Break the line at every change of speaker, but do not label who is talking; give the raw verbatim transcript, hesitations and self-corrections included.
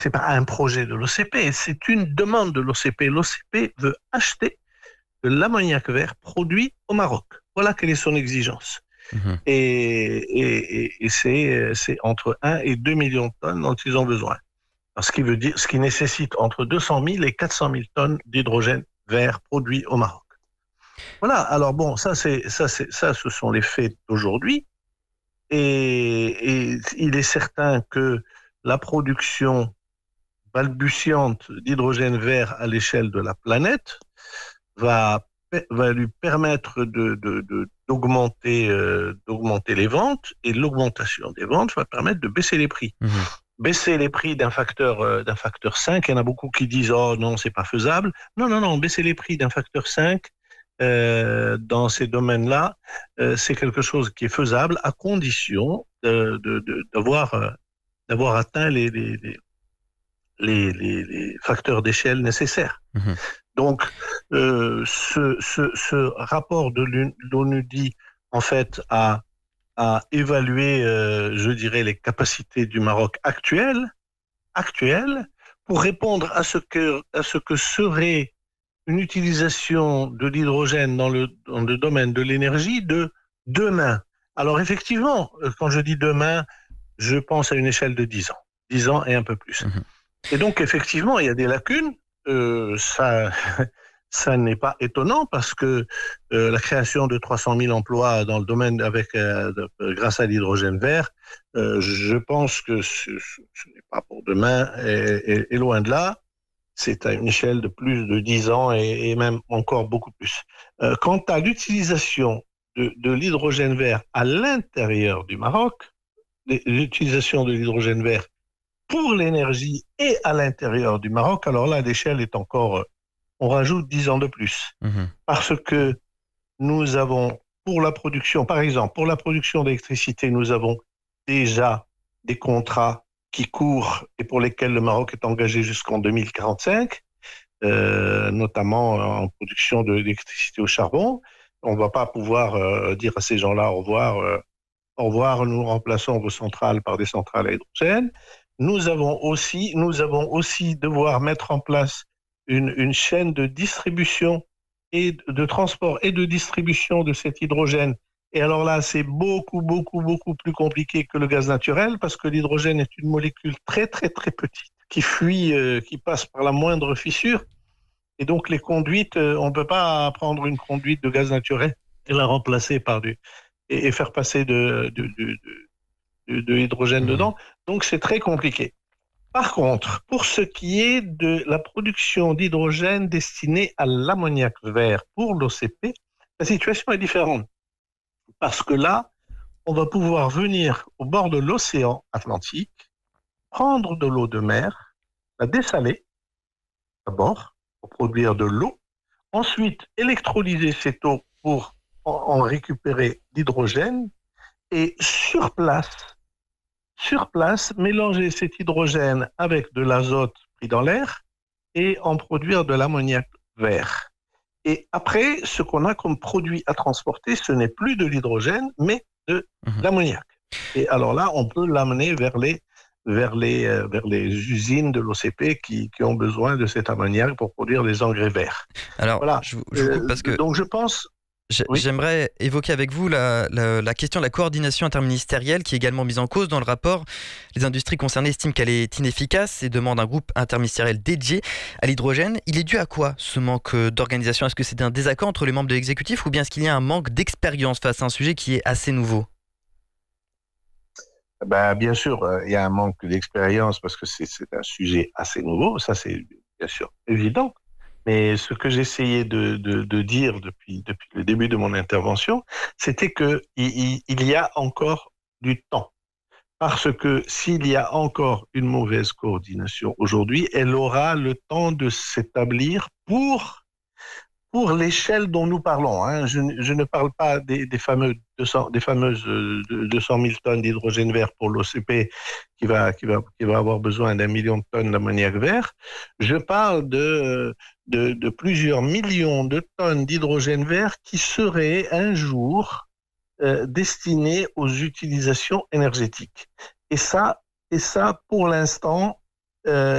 c'est pas un projet de l'O C P, c'est une demande de l'O C P. L'O C P veut acheter de l'ammoniac vert produit au Maroc. Voilà quelle est son exigence. Mmh. Et, et, et, et c'est, c'est entre un et deux millions de tonnes dont ils ont besoin. Alors, ce qui veut dire, ce qui nécessite entre deux cent mille et quatre cent mille tonnes d'hydrogène vert produit au Maroc. Voilà. Alors bon, ça, c'est, ça, c'est, ça, ce sont les faits d'aujourd'hui. Et, et il est certain que la production balbutiante d'hydrogène vert à l'échelle de la planète va, va lui permettre de, de, de, d'augmenter, euh, d'augmenter les ventes, et l'augmentation des ventes va permettre de baisser les prix. Mmh. Baisser les prix d'un facteur, euh, d'un facteur cinq, il y en a beaucoup qui disent « Oh non, c'est pas faisable ». Non, non, non, baisser les prix d'un facteur cinq euh, dans ces domaines-là, euh, c'est quelque chose qui est faisable à condition de, de, de, d'avoir, euh, d'avoir atteint les, les, les Les, les, les facteurs d'échelle nécessaires. Mmh. Donc, euh, ce, ce, ce rapport de l'ONU dit, en fait, à, à évaluer, euh, je dirais, les capacités du Maroc actuelles, actuelles, pour répondre à ce que, à ce que serait une utilisation de l'hydrogène dans le, dans le domaine de l'énergie de demain. Alors, effectivement, quand je dis demain, je pense à une échelle de dix ans. dix ans et un peu plus. Mmh. Et donc, effectivement, il y a des lacunes. Euh, ça, ça n'est pas étonnant parce que euh, la création de trois cent mille emplois dans le domaine avec, euh, de, grâce à l'hydrogène vert, euh, je pense que ce, ce n'est pas pour demain et, et, et loin de là. C'est à une échelle de plus de dix ans et, et même encore beaucoup plus. Euh, quant à l'utilisation de, de l'hydrogène vert à l'intérieur du Maroc, l'utilisation de l'hydrogène vert pour l'énergie et à l'intérieur du Maroc, alors là, l'échelle est encore, on rajoute dix ans de plus. Mmh. Parce que nous avons, pour la production, par exemple, pour la production d'électricité, nous avons déjà des contrats qui courent et pour lesquels le Maroc est engagé jusqu'en deux mille quarante-cinq, euh, notamment en production d'électricité au charbon. On ne va pas pouvoir euh, dire à ces gens-là au revoir, euh, au revoir, nous remplaçons vos centrales par des centrales à hydrogène. Nous avons aussi, nous avons aussi devoir mettre en place une, une chaîne de distribution et de transport et de distribution de cet hydrogène. Et alors là, c'est beaucoup, beaucoup, beaucoup plus compliqué que le gaz naturel parce que l'hydrogène est une molécule très, très, très petite qui fuit, euh, qui passe par la moindre fissure. Et donc, les conduites, euh, on ne peut pas prendre une conduite de gaz naturel et la remplacer par du, et, et faire passer de, de, de, de De, de l'hydrogène mmh. dedans, donc c'est très compliqué. Par contre, pour ce qui est de la production d'hydrogène destinée à l'ammoniac vert pour l'O C P, la situation est différente. Parce que là, on va pouvoir venir au bord de l'océan Atlantique, prendre de l'eau de mer, la dessaler d'abord pour produire de l'eau, ensuite électrolyser cette eau pour en, en récupérer l'hydrogène et sur place, sur place, mélanger cet hydrogène avec de l'azote pris dans l'air et en produire de l'ammoniac vert. Et après, ce qu'on a comme produit à transporter, ce n'est plus de l'hydrogène, mais de mmh. l'ammoniac. Et alors là, on peut l'amener vers les, vers les, euh, vers les usines de l'O C P qui, qui ont besoin de cet ammoniac pour produire des engrais verts.
Alors,
voilà.
je, je vous coupe parce que...
Donc je pense...
Oui. J'aimerais évoquer avec vous la, la, la question de la coordination interministérielle qui est également mise en cause dans le rapport. Les industries concernées estiment qu'elle est inefficace et demandent un groupe interministériel dédié à l'hydrogène. Il est dû à quoi ce manque d'organisation ? Est-ce que c'est un désaccord entre les membres de l'exécutif ou bien est-ce qu'il y a un manque d'expérience face à un sujet qui est assez nouveau ?
Ben, bien sûr, il y a un manque d'expérience parce que c'est, c'est un sujet assez nouveau, ça c'est bien sûr évident. Mais ce que j'essayais de, de, de dire depuis, depuis le début de mon intervention, c'était qu'il il, il y a encore du temps. Parce que s'il y a encore une mauvaise coordination aujourd'hui, elle aura le temps de s'établir pour, pour l'échelle dont nous parlons. Hein. Je, je ne parle pas des, des, fameux deux cents, des fameuses deux cent mille tonnes d'hydrogène vert pour l'O C P qui va, qui, va, qui va avoir besoin d'un million de tonnes d'ammoniac vert. Je parle de... De, de plusieurs millions de tonnes d'hydrogène vert qui seraient un jour euh, destinées aux utilisations énergétiques. Et ça, et ça pour l'instant, euh,